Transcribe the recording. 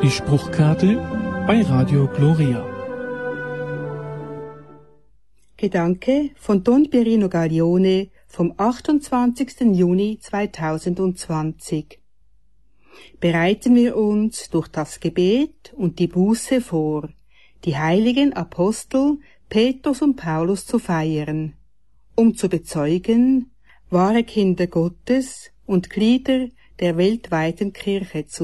Die Spruchkarte bei Radio Gloria. Gedanke von Don Pierino Gaglione vom 28. Juni 2020. Bereiten wir uns durch das Gebet und die Buße vor, die heiligen Apostel Petrus und Paulus zu feiern, um zu bezeugen, wahre Kinder Gottes und Glieder der weltweiten Kirche zu